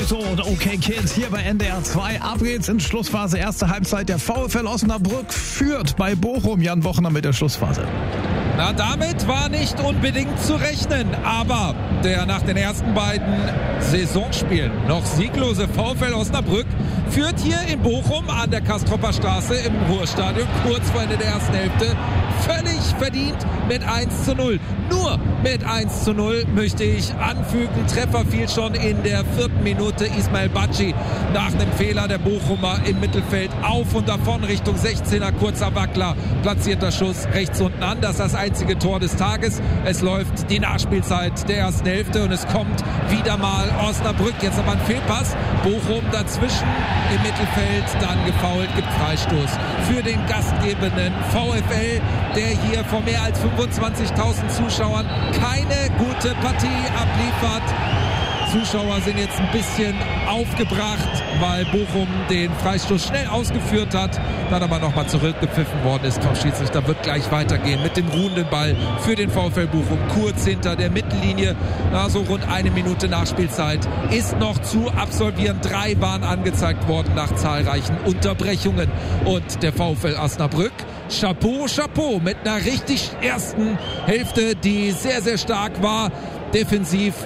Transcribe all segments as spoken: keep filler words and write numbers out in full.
Sowieso und Okay Kids hier bei N D R zwei. Ab geht's in Schlussphase. Erste Halbzeit. Der VfL Osnabrück führt bei Bochum. Jan Bochner mit der Schlussphase. Na, damit war nicht unbedingt zu rechnen, aber der nach den ersten beiden Saisonspielen noch sieglose VfL Osnabrück führt hier in Bochum an der Kastropper Straße im Ruhrstadion kurz vor Ende der ersten Hälfte völlig verdient mit eins zu null. Nur mit eins zu null möchte ich anfügen. Treffer fiel schon in der vierten Minute. Ismail Bacci nach einem Fehler der Bochumer im Mittelfeld auf und davon Richtung sechzehner. Kurzer Wackler, platzierter Schuss rechts unten an. Das ist das einzige Tor des Tages. Es läuft die Nachspielzeit der ersten Hälfte und es kommt wieder mal Osnabrück. Jetzt aber ein Fehlpass. Bochum dazwischen im Mittelfeld, dann gefoult, gibt Freistoß für den gastgebenden VfL, der hier vor mehr als fünfundzwanzigtausend Zuschauern keine gute Partie abliefert. Zuschauer sind jetzt ein bisschen aufgebracht, weil Bochum den Freistoß schnell ausgeführt hat, dann aber nochmal zurückgepfiffen worden ist vom Schiedsrichter. Wird gleich weitergehen mit dem ruhenden Ball für den VfL Bochum. Kurz hinter der Mittellinie, na, so rund eine Minute Nachspielzeit ist noch zu absolvieren. Drei waren angezeigt worden nach zahlreichen Unterbrechungen. Und der VfL Osnabrück, Chapeau, Chapeau, mit einer richtig ersten Hälfte, die sehr, sehr stark war, defensiv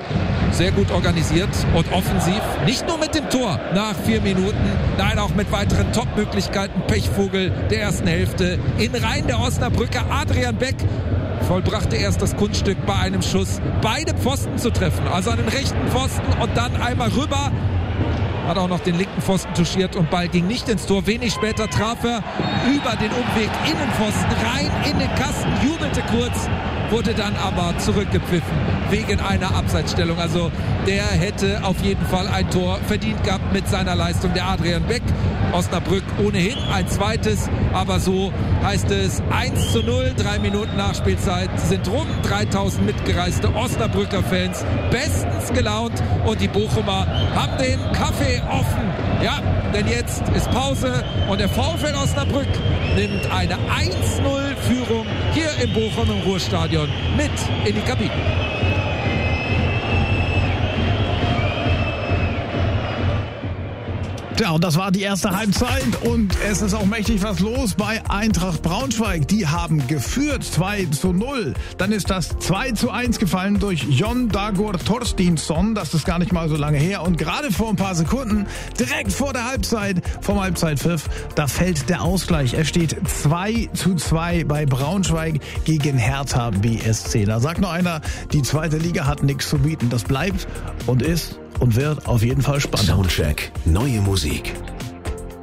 sehr gut organisiert und offensiv. Nicht nur mit dem Tor nach vier Minuten, nein, auch mit weiteren Top-Möglichkeiten. Pechvogel der ersten Hälfte in Reihen der Osnabrücker. Adrian Beck vollbrachte erst das Kunststück bei einem Schuss, beide Pfosten zu treffen. Also an den rechten Pfosten und dann einmal rüber. Hat auch noch den linken Pfosten touchiert und Ball ging nicht ins Tor. Wenig später traf er über den Umweg Innenpfosten rein in den Kasten, jubelte kurz, wurde dann aber zurückgepfiffen wegen einer Abseitsstellung. Also der hätte auf jeden Fall ein Tor verdient gehabt mit seiner Leistung, der Adrian Beck. Osnabrück ohnehin ein zweites, aber so heißt es eins zu null, drei Minuten Nachspielzeit sind rum, dreitausend mitgereiste Osnabrücker Fans bestens gelaunt und die Bochumer haben den Kaffee offen. Ja, denn jetzt ist Pause und der VfL Osnabrück nimmt eine eins zu null Führung hier im Bochum im Ruhrstadion mit in die Kabine. Ja, und das war die erste Halbzeit und es ist auch mächtig was los bei Eintracht Braunschweig. Die haben geführt zwei zu null. Dann ist das zwei zu eins gefallen durch Jon Dagur Torsteinsson. Das ist gar nicht mal so lange her. Und gerade vor ein paar Sekunden, direkt vor der Halbzeit, vom Halbzeitpfiff, da fällt der Ausgleich. Es steht zwei zu zwei bei Braunschweig gegen Hertha B S C. Da sagt nur einer, die zweite Liga hat nichts zu bieten. Das bleibt und ist und wird auf jeden Fall spannend. Soundcheck. Neue Musik.